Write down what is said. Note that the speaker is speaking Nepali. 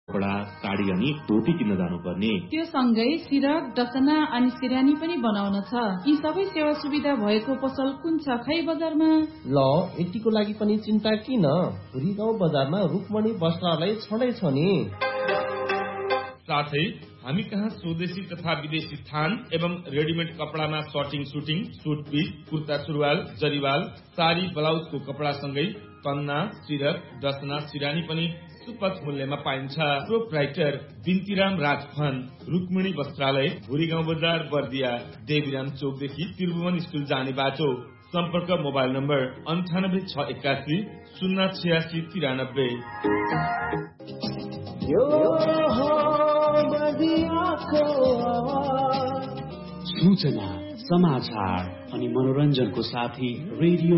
कपडा, साडी अनि टोपी किन्न जानुपर्ने। त्यो सँगै सिरक, डसना अनि सिरानी पनि बनाउन छ। यी सबै सेवा सुविधा भएको पसल कुन छ खै बजारमा? ल यतिको लागि पनि चिन्ता किन, भुरी गाउँ बजारमा रुक्मणी वस्त्रालय छँदै छ नि। साथै हामी कहाँ स्वदेशी तथा विदेशी थान एवं readymade कपडामा shirting, shooting, suit piece, kurta सुरुवाल, जरीवाल, साडी, ब्लाउजको कपडासँगै कन्ना, सिरक, डसना, सिरानी पनि सुपथ मूल्यमा पाइन्छ। प्रोप्राइटर बिन्तीराम राजफन, रुक्मिणी वस्त्रालय, भुरी गाउँ बजार, बर्दिया, देवीराम चौकदेखि त्रिभुवन स्कुल जाने बाटो। सम्पर्क मोबाइल नम्बर 9861 08693। सूचना, समाचार अनि मनोरञ्जनको साथी रेडियो